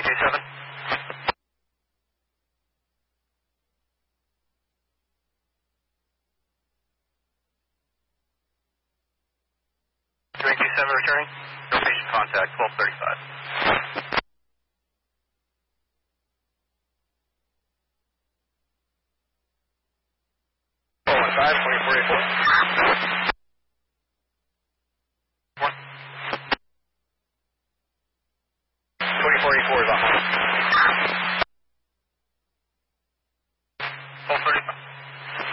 227. Returning. No patient contact, 1235. Oh, 2484. 2484 is on hold.